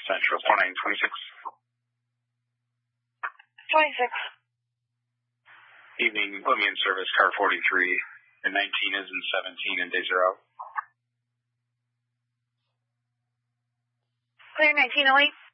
Central 4926. 26. Evening, put me in service, car 43, and 19 is in 17 and day 0. Clear 1908.